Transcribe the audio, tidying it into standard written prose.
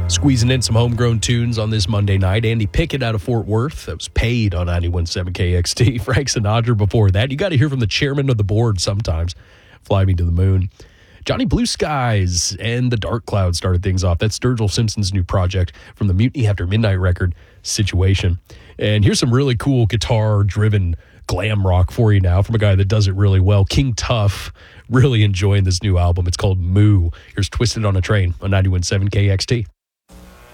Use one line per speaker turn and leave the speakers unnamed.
Squeezing in some homegrown tunes on this Monday night. Andy Pickett out of Fort Worth. That was paid on 91.7 KXT. Frank Sinatra before that. You got to hear from the chairman of the board sometimes. Fly Me to the Moon. Johnny Blue Skies and The Dark Cloud started things off. That's Sturgill Simpson's new project from the Mutiny After Midnight record, Situation. And here's some really cool guitar-driven glam rock for you now from a guy that does it really well. King Tuff, really enjoying this new album. It's called Moo. Here's Twisted on a Train on 91.7 KXT.